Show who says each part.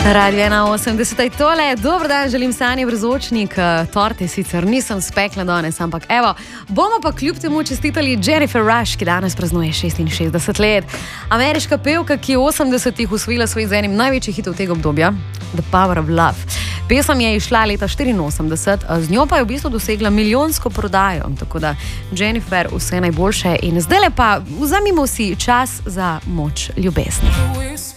Speaker 1: Radio 81, tole, dober dan, želim Sanji Brzočnik, torte sicer nisem spekla danes, ampak evo, bomo pa kljub temu čestitali Jennifer Rush, ki danes praznuje 66 let. Ameriška pevka, ki je v 80-ih usvojila svoj z enim največjih hitov tega obdobja, The Power of Love. Pesem je izšla leta 84, z njo pa je v bistvu dosegla milijonsko prodajo, tako da Jennifer vse najboljše in zdajle pa vzamimo si čas za moč ljubezni.